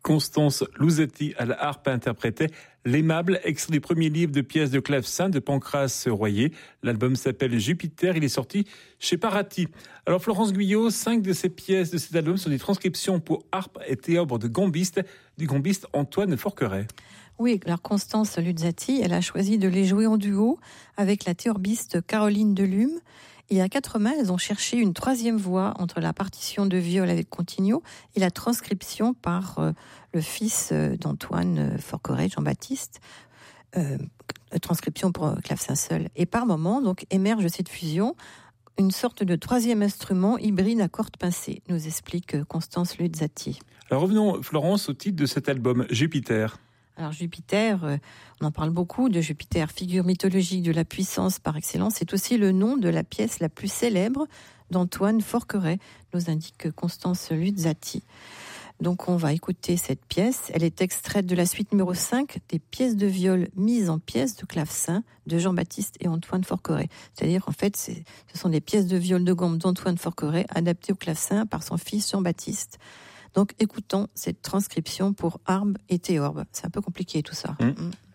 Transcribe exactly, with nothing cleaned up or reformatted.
Constance Louzati à la harpe interprétait L'Aimable, extrait du premier livre de pièces de clavecin de Pancrace Royer. L'album s'appelle Jupiter, il est sorti chez Paraty. Alors Florence Guyot, cinq de ces pièces de cet album sont des transcriptions pour harpe et théorbe de gambiste, du gambiste Antoine Forqueray. Oui, alors Constance Louzati, elle a choisi de les jouer en duo avec la théorbiste Caroline Delume. Et à quatre mains, elles ont cherché une troisième voix entre la partition de viol avec continuo et la transcription par euh, le fils euh, d'Antoine Forqueray, Jean-Baptiste, euh, transcription pour clavecin seul. Et par moment, donc, émerge cette fusion, une sorte de troisième instrument hybride à cordes pincées, nous explique Constance Louzati. Alors revenons, Florence, au titre de cet album, Jupiter. Alors Jupiter, euh, on en parle beaucoup de Jupiter, figure mythologique de la puissance par excellence. C'est aussi le nom de la pièce la plus célèbre d'Antoine Forqueray, nous indique Constance Louzati. Donc on va écouter cette pièce. Elle est extraite de la suite numéro cinq des pièces de viol mises en pièces de clavecin de Jean-Baptiste et Antoine Forqueray. C'est-à-dire qu'en fait, c'est, ce sont des pièces de viol de gambe d'Antoine Forqueray adaptées au clavecin par son fils Jean-Baptiste. Donc écoutons cette transcription pour harpe et théorbe. C'est un peu compliqué tout ça. Mmh. Mmh.